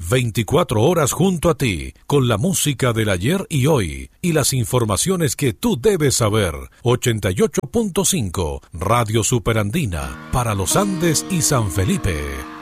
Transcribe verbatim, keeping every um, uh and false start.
veinticuatro horas junto a ti, con la música del ayer y hoy, y las informaciones que tú debes saber. ochenta y ocho punto cinco, Radio Superandina, para los Andes y San Felipe.